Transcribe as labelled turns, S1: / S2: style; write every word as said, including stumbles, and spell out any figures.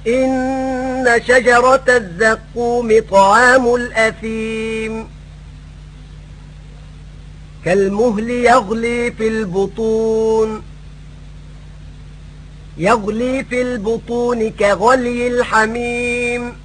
S1: إن شجرة الزقوم طعام الأثيم كالمهل يغلي في البطون يغلي في البطون كغلي الحميم